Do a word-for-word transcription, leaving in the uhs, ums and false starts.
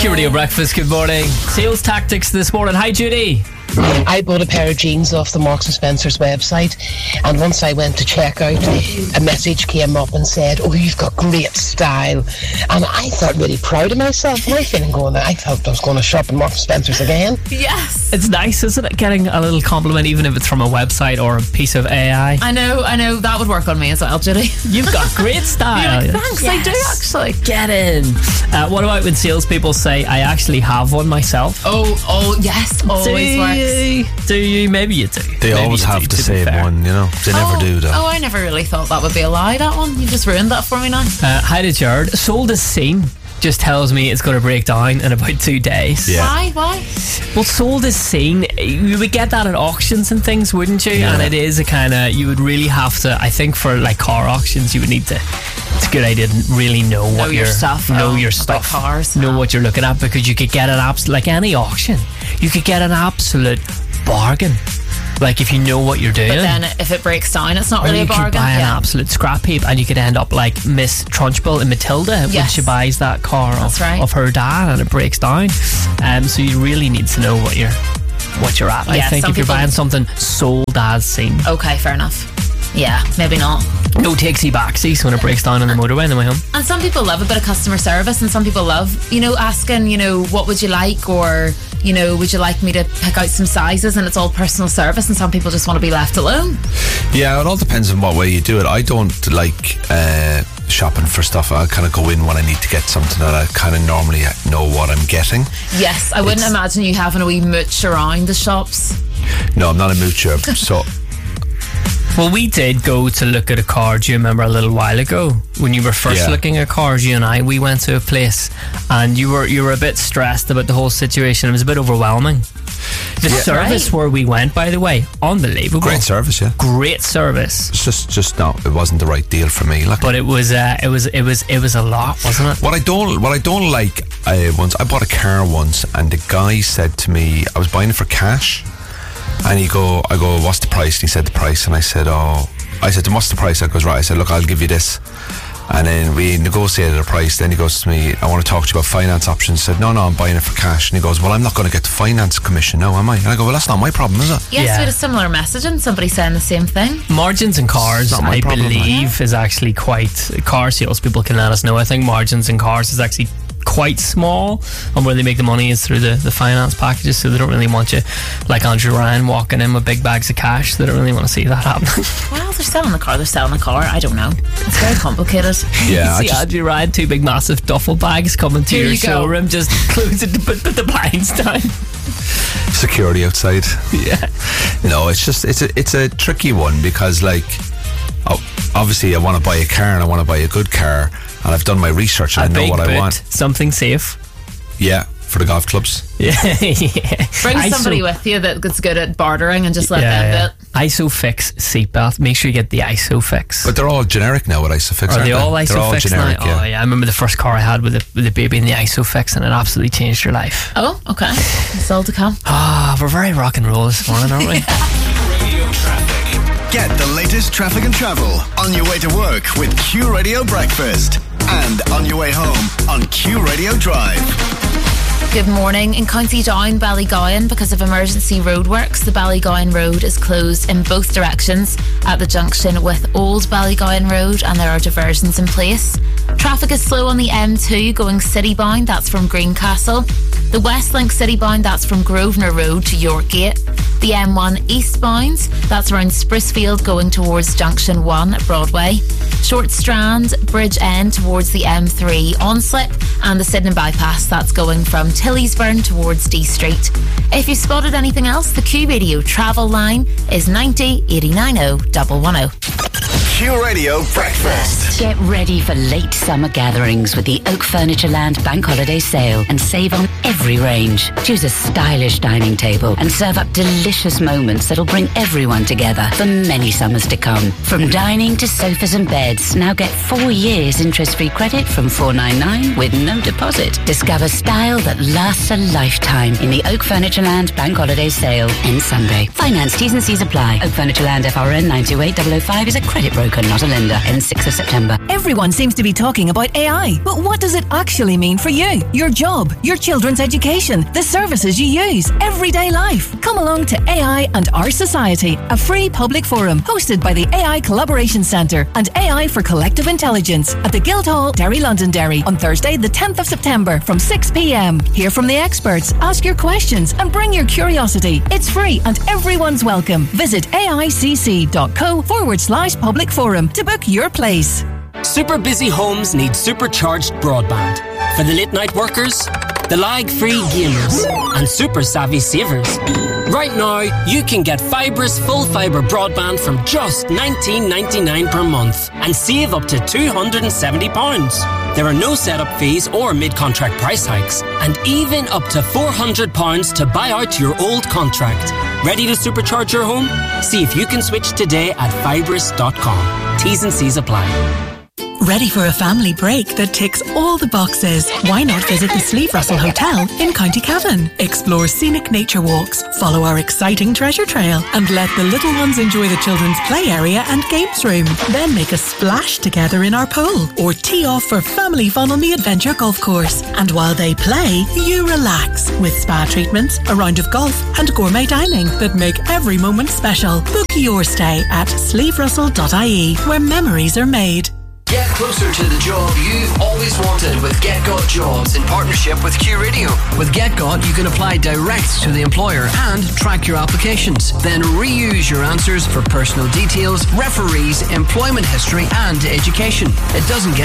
Q Radio Breakfast, good morning. Sales tactics this morning. Hi, Judy. I bought a pair of jeans off the Marks and Spencer's website, and once I went to check out, a message came up and said, oh, you've got great style. And I felt really proud of myself. My feeling going, I felt I was going to shop in Marks and Spencer's again. Yes. It's nice, isn't it, getting a little compliment, even if it's from a website or a piece of A I. I know, I know. That would work on me as well, Judy. You've got great style. Like, thanks, yes. I do actually. Get in. Uh, what about when salespeople say, I actually have one myself? Oh, oh, yes. Always do works. You, do you? Maybe you do. They Maybe always have do, the to same one, you know. They oh, never do, though. Oh, I never really thought that would be a lie, that one. You just ruined that for me now. Uh, hi to Jared. Sold as seen just tells me it's going to break down in about two days. Yeah. Why? Why? Well, sold as seen, you would get that at auctions and things, wouldn't you? Yeah. And it is a kind of, you would really have to, I think for like car auctions, you would need to, it's a good idea to really know what Know your, your stuff. know oh, your about stuff, cars. know Oh. what you're looking at, because you could get an absolute, like any auction, you could get an absolute bargain. Like if you know what you're doing. But then if it breaks down, it's not Or really you a bargain. could buy an yeah. absolute scrap heap, and you could end up like Miss Trunchbull in Matilda when Yes. she buys that car That's of, right. of her dad, and it breaks down. Um, so you really need to know what you're what you're at. I Yeah, think some if you're people- buying something sold as seen. Okay, fair enough. Yeah, maybe not. No takesy backsies when it breaks down on the motorway on the way home. And some people love a bit of customer service, and some people love, you know, asking, you know, what would you like, or, you know, would you like me to pick out some sizes, and it's all personal service, and some people just want to be left alone. Yeah, it all depends on what way you do it. I don't like uh, shopping for stuff. I kind of go in when I need to get something that I kind of normally know what I'm getting. Yes, I wouldn't It's- imagine you having a wee mooch around the shops. No, I'm not a moocher, so... Well, we did go to look at a car, do you remember, a little while ago when you were first Yeah. looking at cars, you and I, we went to a place and you were you were a bit stressed about the whole situation. It was a bit overwhelming. The Yeah. service Right. where we went, by the way, unbelievable. Great service, yeah. Great service. It's just, just no, it wasn't the right deal for me. Like, But it was uh, it was it was it was a lot, wasn't it? what I don't, what I don't like, uh, once I bought a car once, and the guy said to me, I was buying it for cash, and he go, I go, what's the price? And he said the price, and I said, oh, I said to him, what's the price? I goes, right. I said, look, I'll give you this. And then we negotiated a price. Then he goes to me, I want to talk to you about finance options. I said, no, no, I'm buying it for cash. And he goes, well, I'm not going to get the finance commission now, am I? And I go, well, that's not my problem, is it? Yes, Yeah. we had a similar message, and somebody saying the same thing. Margins in cars, Not my I problem, believe, is actually quite. Car salespeople can let us know. I think margins in cars is actually quite small, and where they make the money is through the, the finance packages. So they don't really want you, like Andrew Ryan, walking in with big bags of cash. They don't really want to see that happening. Well, they're selling the car, they're selling the car. I don't know. It's very complicated. Yeah, I see just, Andrew Ryan, two big massive duffel bags coming to Here your you go. showroom, just close it, put, put the blinds down. security outside. Yeah. No, it's just, it's a, it's a tricky one, because like, oh, obviously I want to buy a car, and I want to buy a good car, and I've done my research, and A I know big what boot, I want. something safe. Yeah, for the golf clubs. Yeah, yeah. Bring I somebody so- with you that's good at bartering, and just let Yeah, them yeah. do it. Isofix seatbelt. Make sure you get the Isofix. But they're all generic now with Isofix, Are aren't they all They're all Isofix generic, now? yeah. Oh yeah, I remember the first car I had with a with a baby in the Isofix, and it absolutely changed your life. Oh, okay. It's all to come. Ah, we're very rock and roll this morning, aren't we? Radio traffic. Get the latest traffic and travel on your way to work with Q Radio Breakfast, and on your way home on Q Radio Drive. Good morning. In County Down, Ballygowan, because of emergency roadworks, the Ballygowan Road is closed in both directions at the junction with Old Ballygowan Road, and there are diversions in place. Traffic is slow on the M two going citybound, that's from Greencastle. The Westlink citybound, that's from Grosvenor Road to Yorkgate. The M one eastbound, that's around Sprucefield going towards Junction one at Broadway. Short Strand, Bridge End towards the M three on slip, and the Sydenham bypass, that's going from Tillysburn towards D Street. If you've spotted anything else, the Q Radio travel line is ninety eighty-nine oh one one oh. Q Radio Breakfast. Get ready for late summer gatherings with the Oak Furniture Land Bank Holiday Sale and save on every range. Choose a stylish dining table and serve up delicious moments that'll bring everyone together for many summers to come. From dining to sofas and beds, now get four years interest-free credit from four ninety-nine with no deposit. Discover style that lasts a lifetime in the Oak Furnitureland Bank Holiday Sale in Sunday. Finance T's and C's apply. Oak Furnitureland F R N nine two eight zero zero five is a credit broker, not a lender. Ends sixth of September. Everyone seems to be talking about A I, but what does it actually mean for you? Your job, your children's education, the services you use, everyday life. Come along to A I and Our Society, a free public forum hosted by the A I Collaboration Centre and A I for Collective Intelligence at the Guildhall, Derry Londonderry on Thursday the tenth of September from six p m. Hear from the experts, ask your questions and bring your curiosity. It's free and everyone's welcome. Visit aicc.co forward slash public forum to book your place. Super busy homes need supercharged broadband. For the late night workers, the lag-free gamers, and super savvy savers. Right now, you can get Fibrous full fibre broadband from just nineteen ninety-nine per month and save up to two hundred seventy pounds. There are no setup fees or mid-contract price hikes, and even up to four hundred pounds to buy out your old contract. Ready to supercharge your home? See if you can switch today at fibrous dot com. T's and C's apply. Ready for a family break that ticks all the boxes? Why not visit the Sleeve Russell Hotel in County Cavan? Explore scenic nature walks, follow our exciting treasure trail, and let the little ones enjoy the children's play area and games room. Then make a splash together in our pool, or tee off for family fun on the Adventure Golf Course. And while they play, you relax with spa treatments, a round of golf, and gourmet dining that make every moment special. Book your stay at sleeve russell dot I E, where memories are made. Get closer to the job you've always wanted with GetGot Jobs in partnership with Q Radio. With GetGot, you can apply direct to the employer and track your applications. Then reuse your answers for personal details, referees, employment history and education. It doesn't get